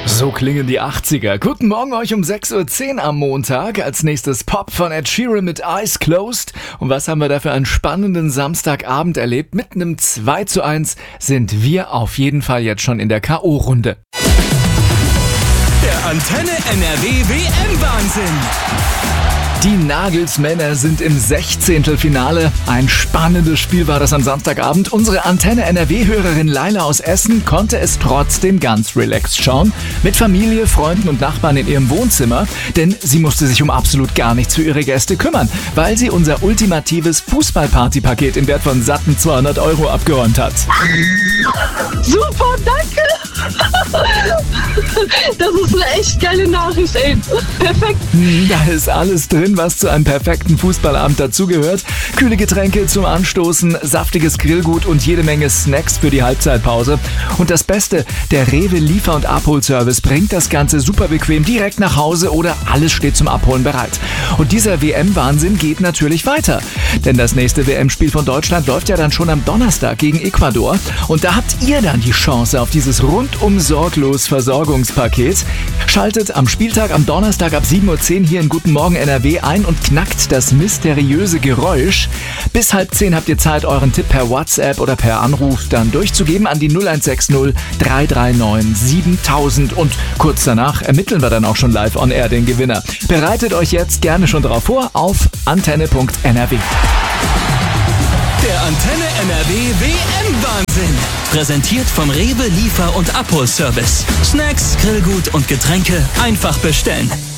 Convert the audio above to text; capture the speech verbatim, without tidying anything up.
So klingen die achtziger. Guten Morgen euch um sechs Uhr zehn am Montag. Als nächstes Pop von Ed Sheeran mit Eyes Closed. Und was haben wir da für einen spannenden Samstagabend erlebt? Mit einem zwei zu eins sind wir auf jeden Fall jetzt schon in der K O-Runde. Der Antenne N R W W M-Wahnsinn. Die Nagelsmänner sind im Sechzehntelfinale. Ein spannendes Spiel war das am Samstagabend. Unsere Antenne N R W-Hörerin Laila aus Essen konnte es trotzdem ganz relaxed schauen. Mit Familie, Freunden und Nachbarn in ihrem Wohnzimmer. Denn sie musste sich um absolut gar nichts für ihre Gäste kümmern, weil sie unser ultimatives Fußballparty-Paket im Wert von satten zweihundert Euro abgeräumt hat. Super, danke! Das ist eine echt geile Nachricht, ey. Perfekt. Da ist alles drin, was zu einem perfekten Fußballabend dazugehört. Kühle Getränke zum Anstoßen, saftiges Grillgut und jede Menge Snacks für die Halbzeitpause. Und das Beste, der Rewe Liefer- und Abholservice bringt das Ganze super bequem direkt nach Hause oder alles steht zum Abholen bereit. Und dieser W M-Wahnsinn geht natürlich weiter. Denn das nächste W M-Spiel von Deutschland läuft ja dann schon am Donnerstag gegen Ecuador. Und da habt ihr dann die Chance auf dieses rundum sorglos Versorgungspaket. Schaltet am Spieltag am Donnerstag ab sieben Uhr zehn hier in Guten Morgen N R W ein und knackt das mysteriöse Geräusch. Bis halb zehn habt ihr Zeit, euren Tipp per WhatsApp oder per Anruf dann durchzugeben an die null eins sechs null drei drei neun siebentausend. Und kurz danach ermitteln wir dann auch schon live on air den Gewinner. Bereitet euch jetzt gerne schon drauf vor auf antenne punkt n r w. Der Antenne N R W W M-Wahnsinn. Präsentiert vom Rewe Liefer- und Abholservice. Snacks, Grillgut und Getränke einfach bestellen.